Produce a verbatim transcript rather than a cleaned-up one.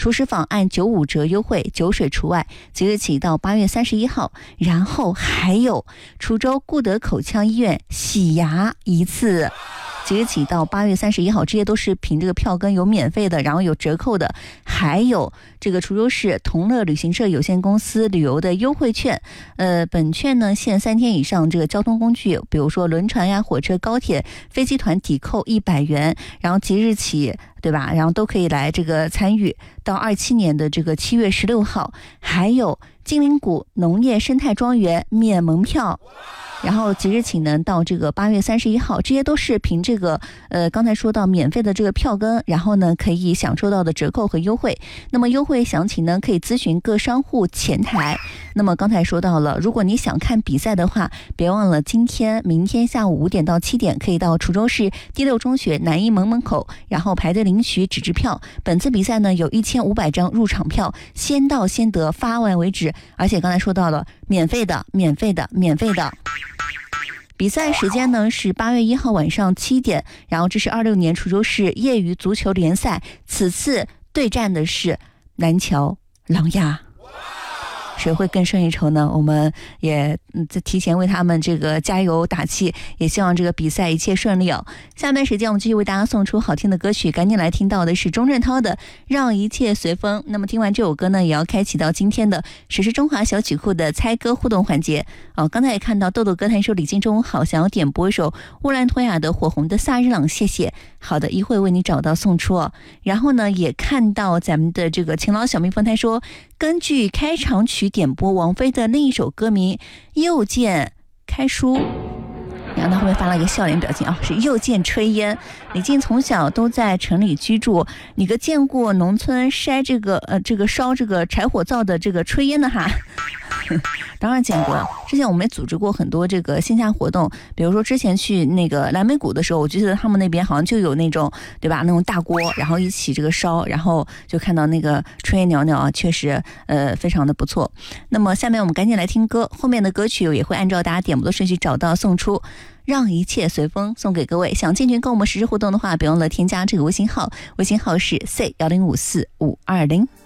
厨师坊按九五折优惠，酒水除外，即日起到八月三十一号。然后还有滁州顾德口腔医院洗牙一次，即日起到八月三十一号，这些都是凭这个票根有免费的，然后有折扣的。还有这个滁州市同乐旅行社有限公司旅游的优惠券，呃，本券呢限三天以上这个交通工具，比如说轮船呀、火车、高铁、飞机团抵扣一百元，然后即日起，对吧？然后都可以来这个参与，到二七年的这个七月十六号，还有金陵谷农业生态庄园免门票。然后即日起呢，到这个八月三十一号，这些都是凭这个呃刚才说到免费的这个票根，然后呢可以享受到的折扣和优惠。那么优惠详情呢，可以咨询各商户前台。那么刚才说到了，如果你想看比赛的话，别忘了今天、明天下午五点到七点，可以到滁州市第六中学南一门门口，然后排队领取纸质票。本次比赛呢有一千五百张入场票，先到先得，发完为止。而且刚才说到了，免费的，免费的，免费的。比赛时间呢是八月一号晚上七点，然后这是二六年滁州市业余足球联赛，此次对战的是南桥狼牙。谁会更胜一筹呢？我们也在提前为他们这个加油打气，也希望这个比赛一切顺利哦。下面时间我们继续为大家送出好听的歌曲，赶紧来听到的是钟镇涛的《让一切随风》。那么听完这首歌呢，也要开启到今天的时事中华小曲库的猜歌互动环节哦。刚才也看到豆豆歌坛说李金钟好想要点播一首乌兰托娅的火红的萨日朗，谢谢。好的，一会为你找到送出哦。然后呢，也看到咱们的这个勤劳小蜜蜂他说，根据开场曲点播王菲的另一首歌名又见开书，然后他后面发了一个笑脸表情啊，是又见炊烟。李静从小都在城里居住，你个见过农村筛这个呃这个烧这个柴火灶的这个炊烟的哈？当然见过，之前我们也组织过很多这个线下活动，比如说之前去那个蓝莓谷的时候，我记得他们那边好像就有那种，对吧？那种大锅，然后一起这个烧，然后就看到那个炊烟袅袅啊，确实呃非常的不错。那么下面我们赶紧来听歌，后面的歌曲也会按照大家点播的顺序找到送出。让一切随风送给各位，想进群跟我们实时互动的话，别忘了添加这个微信号，微信号是 C 一零五四五二零。